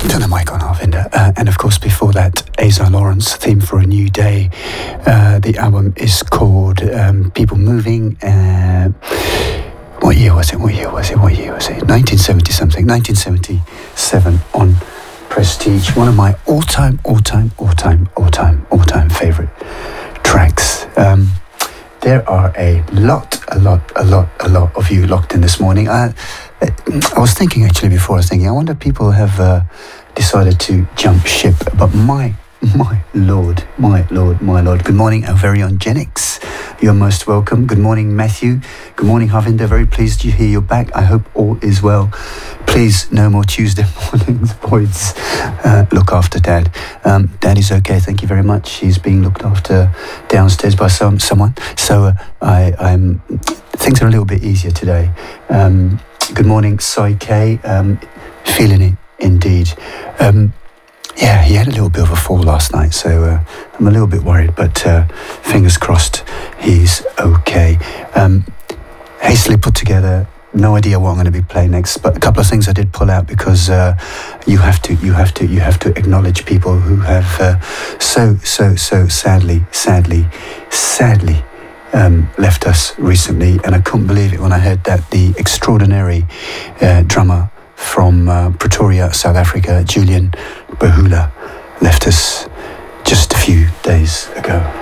Turn the mic on, Harvinder. And of course, before that, Asa Lawrence, Theme for a New Day. The album is called People Moving. What year was it? 1970 something. 1977 on Prestige. One of my all-time favorite tracks. There are a lot of you locked in this morning. I was thinking actually before, I wonder if people have decided to jump ship, but my lord. Good morning, our very own Genix. You're most welcome. Good morning, Matthew. Good morning, Harvinder. Very pleased to hear you're back. I hope all is well. Please, no more Tuesday mornings, boys. Look after Dad. Dad is okay, thank you very much. He's being looked after downstairs by someone. So I'm things are a little bit easier today. Good morning, Sai K. Feeling it indeed. Yeah, he had a little bit of a fall last night, so I'm a little bit worried, but fingers crossed he's okay. Hastily put together, no idea what I'm going to be playing next, but a couple of things I did pull out because you have to acknowledge people who have so sadly left us recently, and I couldn't believe it when I heard that the extraordinary drummer from Pretoria, South Africa, Julian Bahula, left us just a few days ago.